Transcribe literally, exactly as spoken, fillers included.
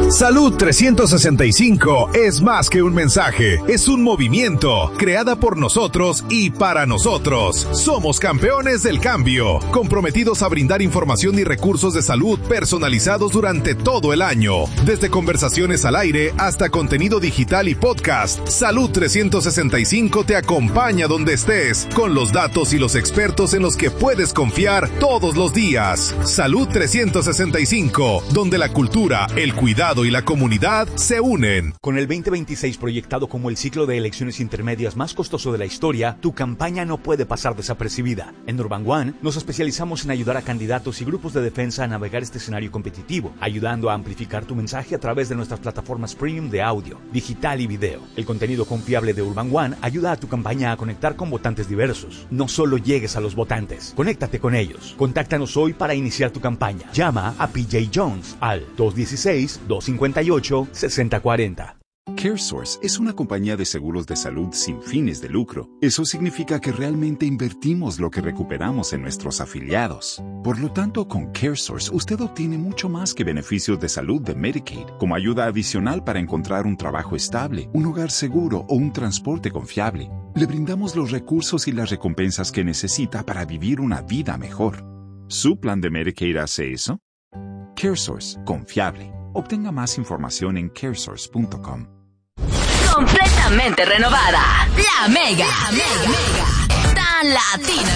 Salud trescientos sesenta y cinco es más que un mensaje, es un movimiento, creada por nosotros y para nosotros. Somos campeones del cambio, comprometidos a brindar información y recursos de salud personalizados durante todo el año. Desde conversaciones al aire hasta contenido digital y podcast, Salud trescientos sesenta y cinco te acompaña donde estés, con los datos y los expertos en los que puedes confiar todos los días. Salud trescientos sesenta y cinco, donde la cultura, el cuidado y la comunidad se unen. Con el veinte veintiséis proyectado como el ciclo de elecciones intermedias más costoso de la historia, tu campaña no puede pasar desapercibida. En Urban One nos especializamos en ayudar a candidatos y grupos de defensa a navegar este escenario competitivo, ayudando a amplificar tu mensaje a través de nuestras plataformas premium de audio, digital y video. El contenido confiable de Urban One ayuda a tu campaña a conectar con votantes diversos. No solo llegues a los votantes, conéctate con ellos. Contáctanos hoy para iniciar tu campaña. Llama a P J Jones al dos uno seis, dos cinco ocho, seis cero cuatro cero. CareSource es una compañía de seguros de salud sin fines de lucro. Eso significa que realmente invertimos lo que recuperamos en nuestros afiliados. Por lo tanto, con CareSource usted obtiene mucho más que beneficios de salud de Medicaid, como ayuda adicional para encontrar un trabajo estable, un hogar seguro o un transporte confiable. Le brindamos los recursos y las recompensas que necesita para vivir una vida mejor. ¿Su plan de Medicaid hace eso? CareSource, confiable. Obtenga más información en caresource punto com. Completamente renovada. La Mega. La Mega. Tan latina